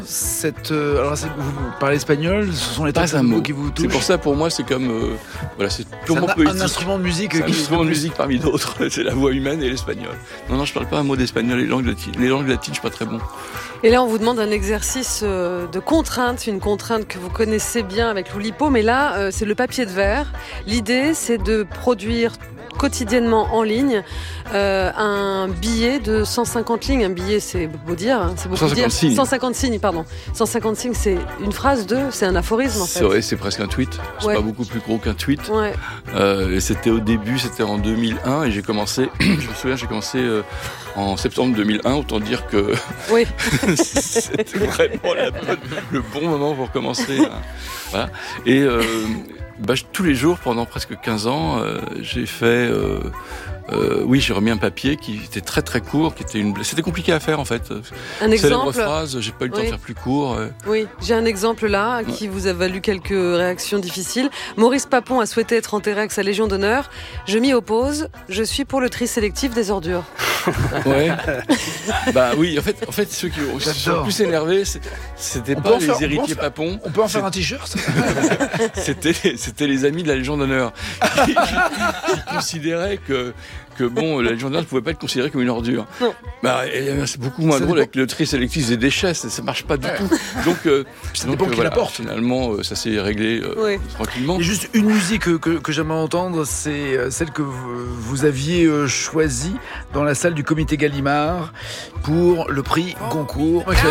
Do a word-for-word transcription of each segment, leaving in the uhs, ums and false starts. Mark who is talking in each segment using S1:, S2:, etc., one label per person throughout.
S1: Cette, euh, alors c'est, vous parlez espagnol, ce sont les
S2: Pas un mot
S1: qui vous touchent.
S2: C'est pour ça, pour moi, c'est comme, euh, voilà, c'est purement
S1: c'est un,
S2: poétique.
S1: un instrument de musique.
S2: C'est un
S1: qui
S2: instrument de musique parmi d'autres. C'est la voix humaine et l'espagnol. Non, non, je parle pas un mot d'espagnol. Les langues latines, les langues latines, je suis pas très bon.
S3: Et là, on vous demande un exercice de contrainte, une contrainte que vous connaissez bien avec l'Oulipo, mais là, c'est le papier de verre. L'idée, c'est de produire quotidiennement en ligne euh, un billet de cent cinquante lignes. Un billet, c'est beau dire, hein, c'est beaucoup
S2: cent cinquante
S3: dire.
S2: signes.
S3: cent cinquante signes, pardon. cent cinquante signes, c'est une phrase de, c'est un aphorisme en fait.
S2: C'est vrai, c'est presque un tweet. C'est
S3: ouais.
S2: pas beaucoup plus gros qu'un tweet.
S3: Ouais.
S2: Euh, et c'était au début, c'était en deux mille un, et j'ai commencé. Je me souviens, j'ai commencé euh, en septembre deux mille un. Autant dire que
S3: oui.
S2: c'était vraiment la bonne, le bon moment pour commencer. Hein. Voilà. Et euh, bah, tous les jours, pendant presque quinze ans, euh, j'ai fait. Euh, Euh, oui, j'ai remis un papier qui était très très court, qui était une. C'était compliqué à faire en fait.
S3: Un exemple.
S2: Célèbre phrase, j'ai pas eu le temps
S3: oui.
S2: de faire plus court. Euh.
S3: Oui, j'ai un exemple là ouais. qui vous a valu quelques réactions difficiles. Maurice Papon a souhaité être enterré avec sa Légion d'honneur. Je m'y oppose. Je suis pour le tri sélectif des ordures.
S2: Ouais. Bah oui, en fait, en fait, ceux qui sont le plus énervés, c'était on pas les faire, héritiers
S1: on
S2: Papon.
S1: On peut en faire un t-shirt.
S2: c'était, c'était les amis de la Légion d'honneur qui, qui, qui considéraient que. que bon, la Légion d'honneur ne pouvait pas être considérée comme une ordure. Non. Bah, c'est beaucoup moins ça drôle dépend. Avec le tri sélectif des déchets, ça, ça marche pas du ouais. tout. Donc, euh,
S1: ça dépend qui
S2: voilà,
S1: la porte.
S2: Finalement, euh, ça s'est réglé euh, oui. tranquillement.
S1: Il y a juste une musique que, que, que j'aimerais entendre, c'est celle que vous, vous aviez euh, choisie dans la salle du comité Gallimard pour le prix Goncourt. Oh,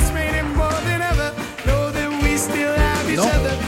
S1: non.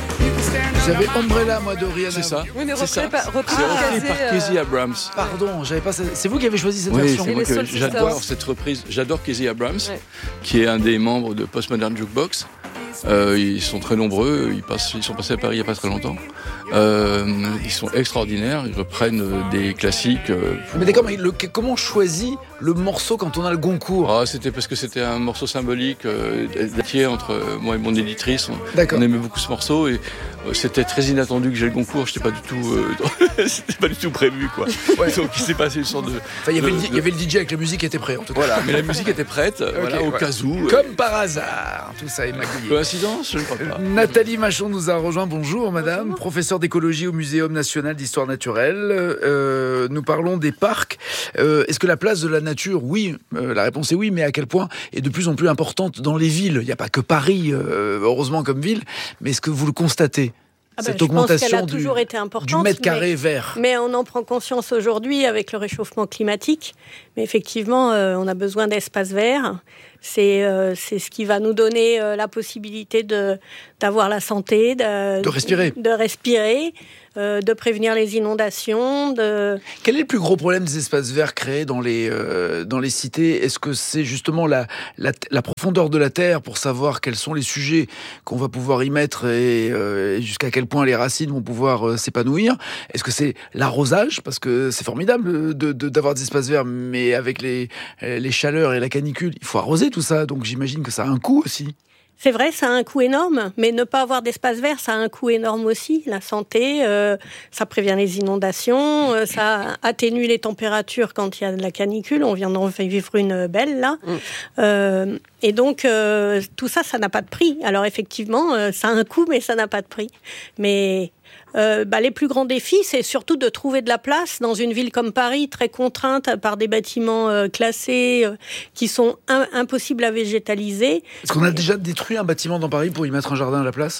S1: J'avais Umbrella, moi, de Rihanna.
S2: C'est ça.
S3: Oui, mais
S2: c'est ça.
S3: Pas, repris
S2: c'est repris
S3: casé,
S2: par
S3: euh...
S2: Casey Abrams.
S1: Pardon, j'avais pas. C'est vous qui avez choisi cette
S2: oui,
S1: version.
S2: C'est moi que j'adore cette reprise. J'adore Casey Abrams, ouais. qui est un des membres de Postmodern Jukebox. Euh, ils sont très nombreux. Ils, passent, ils sont passés à Paris il n'y a pas très longtemps. Euh, ils sont extraordinaires. Ils reprennent des classiques. Euh, pour...
S1: Mais d'accord, mais le, comment on choisit le morceau quand on a le Goncourt?
S2: Ah, c'était parce que c'était un morceau symbolique euh, d'amitié entre moi et mon éditrice. On, on aimait beaucoup ce morceau et euh, c'était très inattendu que j'ai le Goncourt. J'étais pas du tout, euh, c'était pas du tout prévu, quoi. Ouais. Donc il s'est passé une sorte de.
S1: Enfin, il y avait
S2: de,
S1: le, il y avait le D J avec la musique qui était prêt. En tout cas.
S2: Voilà, mais la musique était prête, okay, voilà, au ouais. cas où.
S1: Comme euh... par hasard, tout ça est magouillé.
S2: Coïncidence, je ne crois pas.
S1: Nathalie Machon nous a rejoint. Bonjour, madame, bonjour. Professeure d'écologie au Muséum national d'histoire naturelle. Euh, nous parlons des parcs. Euh, est-ce que la place de la nature, oui, euh, la réponse est oui, mais à quel point est de plus en plus importante dans les villes? Il n'y a pas que Paris, euh, heureusement, comme ville, mais est-ce que vous le constatez?
S4: Ah ben,
S1: cette
S4: je
S1: augmentation
S4: pense qu'elle a toujours
S1: du,
S4: été importante,
S1: du mètre carré
S4: mais,
S1: vert.
S4: Mais on en prend conscience aujourd'hui avec le réchauffement climatique. Mais effectivement, euh, on a besoin d'espaces verts. C'est, euh, c'est ce qui va nous donner euh, la possibilité de, d'avoir la santé, de,
S1: de respirer,
S4: de, de, respirer euh, de prévenir les inondations. De...
S1: Quel est le plus gros problème des espaces verts créés dans les, euh, dans les cités? Est-ce que c'est justement la, la, la profondeur de la terre pour savoir quels sont les sujets qu'on va pouvoir y mettre et, euh, et jusqu'à quel point les racines vont pouvoir euh, s'épanouir? Est-ce que c'est l'arrosage? Parce que c'est formidable de, de, d'avoir des espaces verts, mais avec les, les chaleurs et la canicule, il faut arroser tout ça. Donc j'imagine que ça a un coût aussi.
S4: C'est vrai, ça a un coût énorme, mais ne pas avoir d'espace vert, ça a un coût énorme aussi. La santé, euh, ça prévient les inondations, euh, ça atténue les températures quand il y a de la canicule. On vient d'en vivre une belle, là. Mmh. Euh, et donc, euh, tout ça, ça n'a pas de prix. Alors, effectivement, euh, ça a un coût, mais ça n'a pas de prix. Mais... Euh, bah, les plus grands défis, c'est surtout de trouver de la place dans une ville comme Paris, très contrainte par des bâtiments euh, classés euh, qui sont in- impossibles à végétaliser.
S1: Est-ce qu'on a déjà détruit un bâtiment dans Paris pour y mettre un jardin à la place ?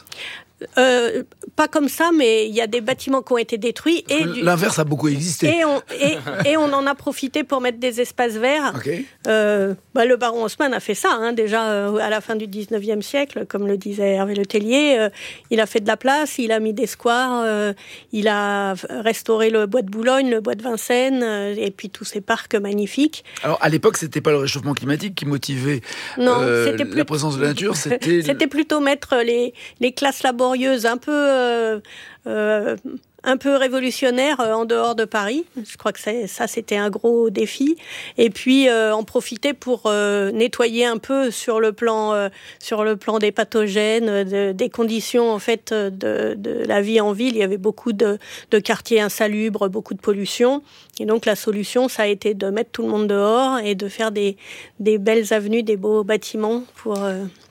S4: Euh, pas comme ça, mais il y a des bâtiments qui ont été détruits. Et du...
S1: L'inverse a beaucoup existé.
S4: Et on, et, et on en a profité pour mettre des espaces verts.
S1: Okay.
S4: Euh, bah, le baron Haussmann a fait ça, hein, déjà euh, à la fin du dix-neuvième siècle, comme le disait Hervé Le Tellier. Euh, il a fait de la place, il a mis des squares, euh, il a restauré le bois de Boulogne, le bois de Vincennes, euh, et puis tous ces parcs magnifiques.
S1: Alors, à l'époque, c'était pas le réchauffement climatique qui motivait
S4: non,
S1: euh,
S4: c'était plus...
S1: la présence de la nature, c'était...
S4: c'était plutôt mettre les, les classes laborieuses un peu, euh, euh, un peu révolutionnaires euh, en dehors de Paris. Je crois que c'est, ça, c'était un gros défi. Et puis, euh, en profiter pour euh, nettoyer un peu sur le plan, euh, sur le plan des pathogènes, de, des conditions en fait, de, de la vie en ville. Il y avait beaucoup de, de quartiers insalubres, beaucoup de pollution. Et donc, la solution, ça a été de mettre tout le monde dehors et de faire des, des belles avenues, des beaux bâtiments pour... Euh,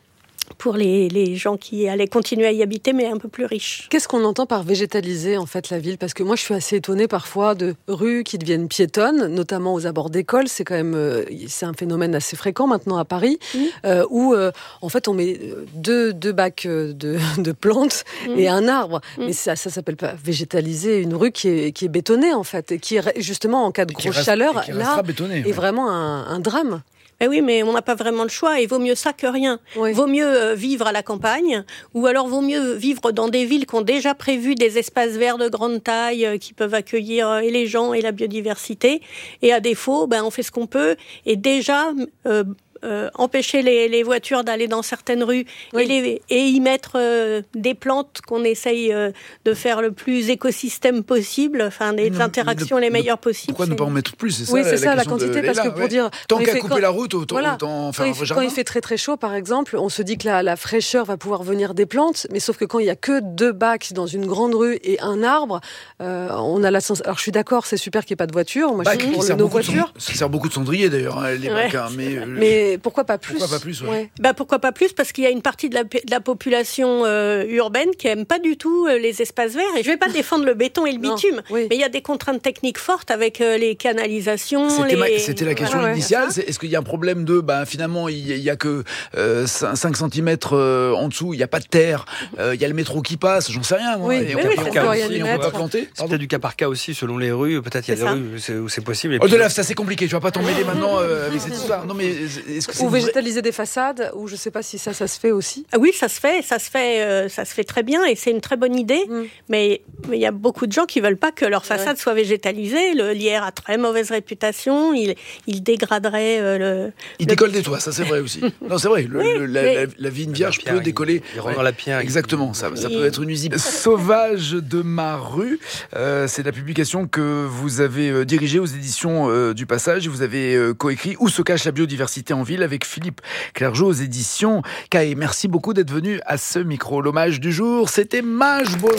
S4: pour les, les gens qui allaient continuer à y habiter, mais un peu plus riches.
S3: Qu'est-ce qu'on entend par végétaliser en fait la ville ? Parce que moi, je suis assez étonnée parfois de rues qui deviennent piétonnes, notamment aux abords d'écoles. C'est quand même, euh, c'est un phénomène assez fréquent maintenant à Paris, mmh. euh, où euh, en fait on met deux, deux bacs de, de plantes mmh. et un arbre. Mmh. Mais ça, ça s'appelle pas végétaliser une rue qui est, qui est bétonnée en fait, et qui est justement en cas de grosse reste, chaleur, là, bétonné, est ouais. vraiment un, un drame.
S4: Ben oui, mais on n'a pas vraiment le choix, et vaut mieux ça que rien. Oui. Vaut mieux vivre à la campagne, ou alors vaut mieux vivre dans des villes qui ont déjà prévu des espaces verts de grande taille qui peuvent accueillir et les gens et la biodiversité. Et à défaut, ben on fait ce qu'on peut, et déjà euh, euh, empêcher les, les voitures d'aller dans certaines rues oui. et, les, et y mettre euh, des plantes qu'on essaye euh, de faire le plus écosystème possible, enfin des, des interactions de, les meilleures possibles.
S1: Pourquoi c'est... ne pas en mettre plus ? C'est ça,
S3: oui, c'est
S1: la,
S3: ça la, la quantité, parce que pour ouais. dire...
S1: Tant qu'à couper quand... la route, autant,
S3: voilà.
S1: autant faire
S3: quand
S1: un vrai
S3: il,
S1: jardin.
S3: Quand il fait très très chaud, par exemple, on se dit que la, la fraîcheur va pouvoir venir des plantes, mais sauf que quand il n'y a que deux bacs dans une grande rue et un arbre, euh, on a la sensation... Alors je suis d'accord, c'est super qu'il n'y ait pas de voiture, moi je suis pour nos voitures.
S1: Ça sert beaucoup de cendriers d'ailleurs, hein, les
S4: ouais.
S1: bacs, hein, mais... Euh...
S3: mais pourquoi pas plus ?
S1: Pourquoi pas plus ouais.
S4: Ouais. Bah, pourquoi pas plus ? Parce qu'il y a une partie de la, de la population euh, urbaine qui aime pas du tout euh, les espaces verts. Et je vais pas défendre le béton et le non, bitume, oui. mais il y a des contraintes techniques fortes avec euh, les canalisations.
S1: C'était,
S4: les...
S1: ma, c'était la question voilà, initiale. Ouais, c'est, est-ce qu'il y a un problème de, bah, finalement, il y, y a que euh, cinq centimètres euh, en dessous, il y a pas de terre, il euh, y a le métro qui passe, j'en sais rien. Moi.
S3: Oui,
S1: et
S3: oui,
S1: on
S3: oui,
S1: peut
S3: pas
S1: planter.
S5: C'est peut-être du cas par cas aussi, selon les rues. Peut-être il y a des ça. rues où c'est possible.
S1: Au-delà, ça c'est compliqué. Tu vas pas t'en mêler maintenant euh, avec cette histoire. Non mais est-ce que c'est
S3: ou végétaliser des façades, ou je sais pas si ça, ça se fait aussi.
S4: Ah oui, ça se fait, ça se fait, euh, ça se fait très bien, et c'est une très bonne idée. Mm. Mais il y a beaucoup de gens qui veulent pas que leur façade ouais. soit végétalisée. Le lierre a très mauvaise réputation. Il, il dégraderait euh, le.
S1: Il
S4: le...
S1: décolle des toits, ça c'est vrai aussi. Non, c'est vrai. Le, oui, le, la, mais... la, la vigne vierge la pierre, peut décoller.
S5: Il, il rentre dans la pierre.
S1: Exactement. Ça, ça il... peut être nuisible. Sauvage de ma rue, euh, c'est la publication que vous avez euh, dirigée aux éditions euh, du Passage. Vous avez euh, coécrit Où se cache la biodiversité en ville avec Philippe Clergeau aux éditions K A E. Merci beaucoup d'être venu à ce micro. L'hommage du jour, c'était Maj Beaujean.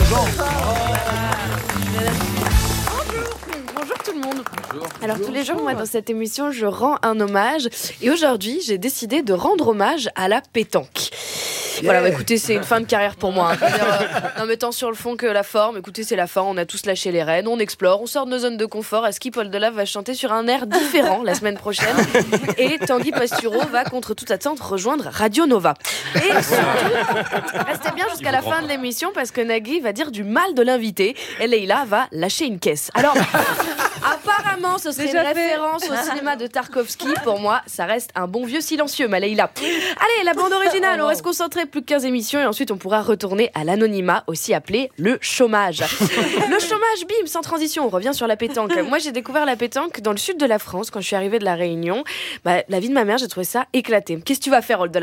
S6: Bonjour tout le monde.
S2: Bonjour.
S6: Alors
S2: Bonjour.
S6: tous les jours, moi dans cette émission, je rends un hommage. Et aujourd'hui, j'ai décidé de rendre hommage à la pétanque. Yeah. Voilà, bah, écoutez, c'est une fin de carrière pour moi. Hein. Euh, non, mais tant sur le fond que la forme. Écoutez, c'est la fin, on a tous lâché les rênes, on explore, on sort de nos zones de confort. À ski, Paul Delave va chanter sur un air différent la semaine prochaine. Et Tanguy Pastureau va, contre toute attente, rejoindre Radio Nova. Et surtout, restez bien jusqu'à la fin de l'émission parce que Nagui va dire du mal de l'invité et Leïla va lâcher une caisse. Alors, apparemment, ce serait Déjà une fait. référence au cinéma de Tarkovsky. Pour moi, ça reste un bon vieux silencieux, ma Leïla. Allez, la bande originale, on reste concentré. Plus que quinze émissions et ensuite on pourra retourner à l'anonymat, aussi appelé le chômage. Le chômage, bim, sans transition, on revient sur la pétanque. Moi j'ai découvert la pétanque dans le sud de la France quand je suis arrivée de la Réunion. Bah, la vie de ma mère, j'ai trouvé ça éclaté. Qu'est-ce que tu vas faire, Olde